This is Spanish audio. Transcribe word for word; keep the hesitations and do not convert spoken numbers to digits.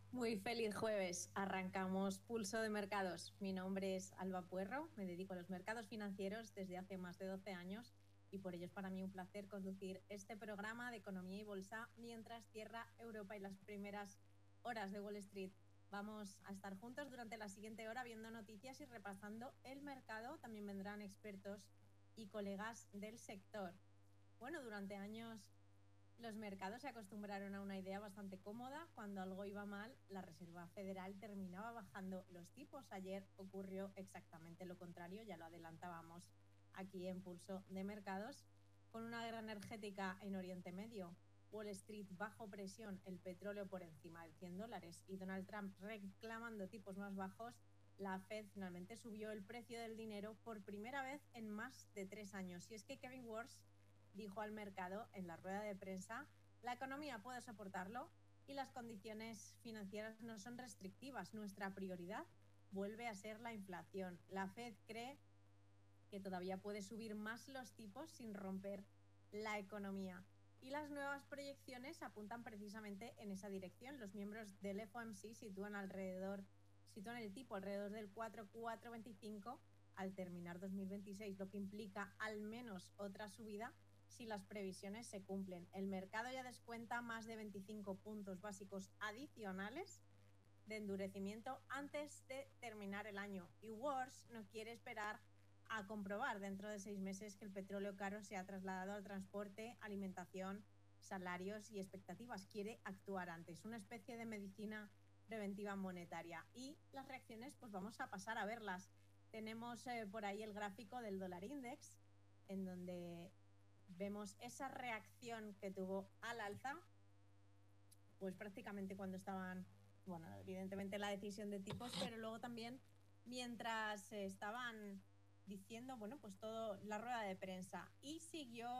Muy feliz jueves. Arrancamos Pulso de Mercados. Mi nombre es Alba Puerro, me dedico a los mercados financieros desde hace más de doce años y por ello es para mí un placer conducir este programa de economía y bolsa mientras cierra Europa y las primeras horas de Wall Street. Vamos a estar juntos durante la siguiente hora viendo noticias y repasando el mercado. También vendrán expertos y colegas del sector. Bueno, durante años los mercados se acostumbraron a una idea bastante cómoda: cuando algo iba mal, la Reserva Federal terminaba bajando los tipos. Ayer ocurrió exactamente lo contrario, ya lo adelantábamos aquí en Pulso de Mercados, con una guerra energética en Oriente Medio, Wall Street bajo presión, el petróleo por encima de cien dólares y Donald Trump reclamando tipos más bajos. La Fed finalmente subió el precio del dinero por primera vez en más de tres años. Y es que Kevin Warsh dijo al mercado en la rueda de prensa: la economía puede soportarlo y las condiciones financieras no son restrictivas. Nuestra prioridad vuelve a ser la inflación. La Fed cree que todavía puede subir más los tipos sin romper la economía. Y las nuevas proyecciones apuntan precisamente en esa dirección. Los miembros del F O M C sitúan alrededor, sitúan el tipo alrededor del cuatro coma cuatrocientos veinticinco al terminar dos mil veintiséis, lo que implica al menos otra subida si las previsiones se cumplen. El mercado ya descuenta más de veinticinco puntos básicos adicionales de endurecimiento antes de terminar el año. Y Warsh no quiere esperar a comprobar dentro de seis meses que el petróleo caro se ha trasladado al transporte, alimentación, salarios y expectativas. Quiere actuar antes, una especie de medicina preventiva monetaria. Y las reacciones, pues vamos a pasar a verlas. Tenemos eh, por ahí el gráfico del dólar index, en donde vemos esa reacción que tuvo al alza, pues prácticamente cuando estaban, bueno, evidentemente la decisión de tipos, pero luego también mientras eh, estaban diciendo, bueno, pues todo la rueda de prensa, y siguió